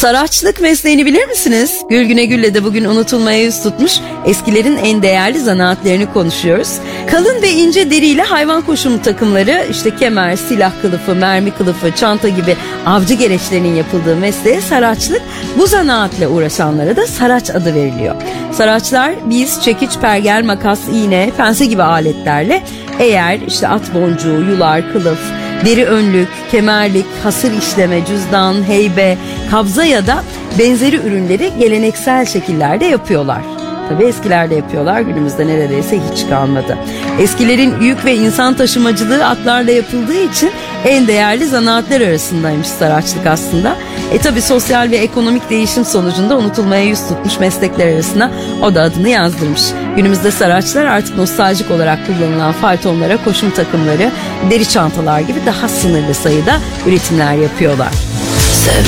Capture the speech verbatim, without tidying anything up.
Saraçlık mesleğini bilir misiniz? Gülgüne Gül'le de bugün unutulmaya yüz tutmuş eskilerin en değerli zanaatlerini konuşuyoruz. Kalın ve ince deriyle hayvan koşumu takımları, işte kemer, silah kılıfı, mermi kılıfı, çanta gibi avcı gereçlerinin yapıldığı mesleğe saraçlık, bu zanaatle uğraşanlara da saraç adı veriliyor. Saraçlar biz çekiç, pergel, makas, iğne, pense gibi aletlerle eğer işte at boncuğu, yular, kılıf, deri önlük, kemerlik, hasır işleme, cüzdan, heybe, kabza ya da benzeri ürünleri geleneksel şekillerde yapıyorlar. Tabii eskilerde yapıyorlar, günümüzde neredeyse hiç kalmadı. Eskilerin yük ve insan taşımacılığı atlarla yapıldığı için en değerli zanaatler arasındaymış saraçlık aslında. E tabii sosyal ve ekonomik değişim sonucunda unutulmaya yüz tutmuş meslekler arasına o da adını yazdırmış. Günümüzde saraçlar artık nostaljik olarak kullanılan faytonlara, koşum takımları, deri çantalar gibi daha sınırlı sayıda üretimler yapıyorlar.